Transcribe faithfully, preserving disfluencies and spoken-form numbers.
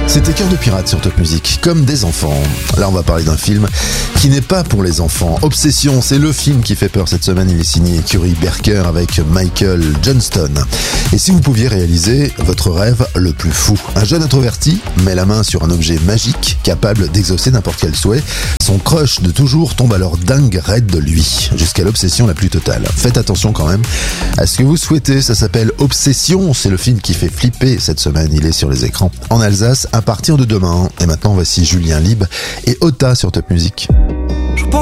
C'était Cœur de pirate sur Top Music, comme des enfants. Là, on va parler d'un film qui n'est pas pour les enfants. Obsession, c'est le film qui fait peur cette semaine. Il est signé Curry Berker avec Michael Johnston. Et si vous pouviez réaliser votre rêve le plus fou? Un jeune introverti met la main sur un objet magique capable d'exaucer n'importe quel souhait. Son crush de toujours tombe alors dingue raide de lui, jusqu'à l'obsession la plus totale. Faites attention quand même à ce que vous souhaitez. Ça s'appelle Obsession. C'est le film qui fait flipper cette semaine. Il est sur les écrans en Alsace à partir de demain. Et maintenant, voici Julien Lieb et Ota sur Top Music.